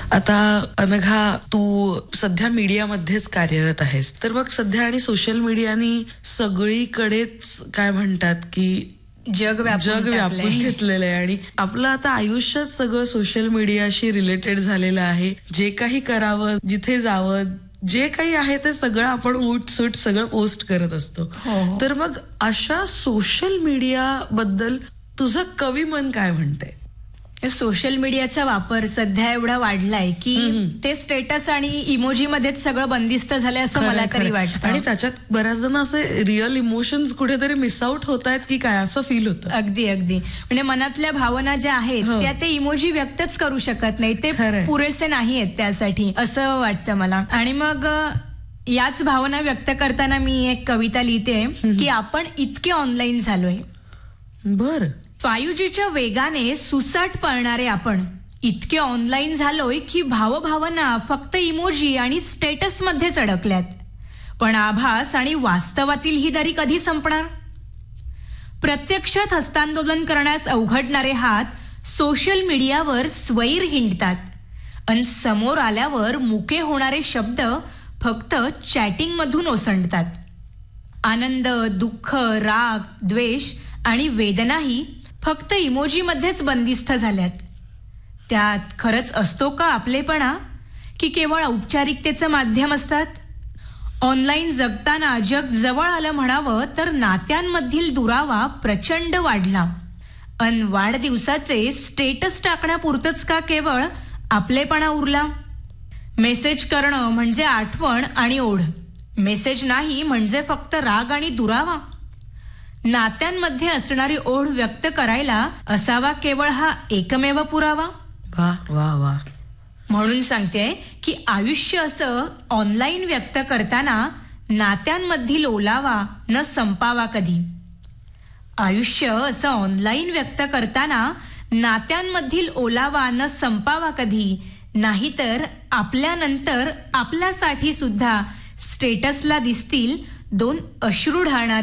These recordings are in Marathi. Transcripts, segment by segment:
आता अनघा, तू सध्या मीडियामध्येच कार्यरत आहेस, तर मग सध्या आणि सोशल मीडियानी सगळीकडेच काय म्हणतात की जग व्यापून घेतलेलं आहे आणि आपलं आता आयुष्यात सगळं सोशल मीडियाशी रिलेटेड झालेलं आहे. जे काही करावं, जिथे जावं, जे काही आहे ते सगळं आपण उठसूट सगळं पोस्ट करत असतो. तर मग अशा सोशल मीडिया बद्दल तुझं कवी मन काय म्हणतंय? सोशल मीडियाचा वापर सध्या एवढा वाढलाय की ते स्टेटस आणि इमोजी मध्येच सगळं बंदिस्त झालंय असं मला तरी वाटतं. आणि त्याच्यात बऱ्याच जण असे रिअल इमोशन्स कुठेतरी मिस आउट होत आहेत की काय असं फील होतं. अगदी म्हणजे मनातल्या भावना ज्या आहेत त्या ते इमोजी व्यक्तच करू शकत नाही, ते पुरेसे नाही आहेत त्यासाठी असं वाटतं मला. आणि मग याच भावना व्यक्त करताना मी एक कविता लिहिते की आपण इतके ऑनलाईन झालोय. बर 5Gच्या वेगाने सुसाट पळणारे आपण इतके ऑनलाईन झालोय की भावभावना फक्त इमोजी आणि स्टेटस मध्येच अडकल्यात. पण आभास आणि वास्तवातील ही दरी कधी संपणार? प्रत्यक्षात हस्तांदोलन करण्यास अवघडणारे हात सोशल मीडियावर स्वैर हिंडतात आणि समोर आल्यावर मुके होणारे शब्द फक्त चॅटिंग मधून ओसंडतात. आनंद, दुःख, राग, द्वेष आणि वेदनाही फक्त इमोजी मध्येच बंदिस्त झाल्यात. त्यात खरंच असतो का आपलेपणा, की केवळ औपचारिकतेचं माध्यम असतात? ऑनलाईन जगताना जग जवळ आलं म्हणावं तर नात्यांमधील दुरावा प्रचंड वाढला. अन वाढदिवसाचे स्टेटस टाकण्यापुरतंच का केवळ आपलेपणा उरला? मेसेज करणं म्हणजे आठवण आणि ओढ, मेसेज नाही म्हणजे फक्त राग आणि दुरावा. नात्यांमध्ये असणारी ओढ व्यक्त करायला असावा केवळ हा एकमेव पुरावा. वा वा वा. म्हणून सांगते की आयुष्य असं ऑनलाईन व्यक्त करताना नात्यांमधील ओलावा न संपावा कधी. आयुष्य असं ऑनलाईन व्यक्त करताना नात्यांमधील ओलावा न संपावा कधी. नाहीतर आपल्यानंतर आपल्यासाठी सुद्धा स्टेटसला दिसतील दोन अश्रू ढाळणारे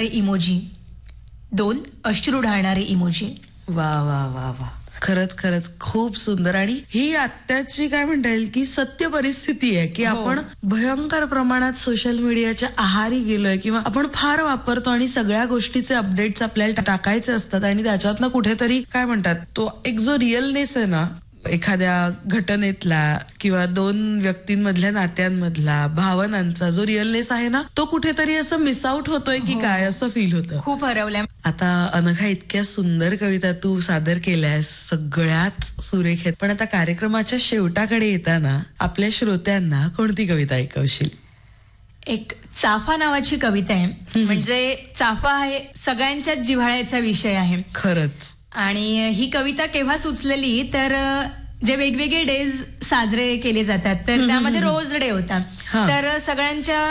इमोजी. वा वा वा वा. खरंच खूप सुंदर. आणि ही आत्ताची काय म्हणता येईल की सत्य परिस्थिती आहे की आपण भयंकर प्रमाणात सोशल मीडियाच्या आहारी गेलोय किंवा आपण फार वापरतो आणि सगळ्या गोष्टीचे अपडेट्स आपल्याला टाकायचे असतात आणि त्याच्यातनं कुठेतरी काय म्हणतात तो एक जो रिअलनेस आहे ना एखाद्या घटनेतला किंवा दोन व्यक्तींमधल्या नात्यांमधला भावनांचा जो रिअलनेस आहे ना तो कुठेतरी असं मिस आउट होतोय की काय असं फील होतं. खूप हरवलंय. आता अनघा, इतक्या सुंदर कविता तू सादर केल्यास, सगळ्यात सुरेख आहेत. पण आता कार्यक्रमाच्या शेवटाकडे येताना आपल्या श्रोत्यांना कोणती कविता ऐकवशील? एक चाफा नावाची कविता आहे. म्हणजे चाफा हे सगळ्यांच्याच जिव्हाळ्याचा विषय आहे खरंच. आणि ही कविता केव्हा सुचलेली तर जे वेगवेगळे डेज साजरे केले जातात तर त्यामध्ये रोज डे होता. तर सगळ्यांच्या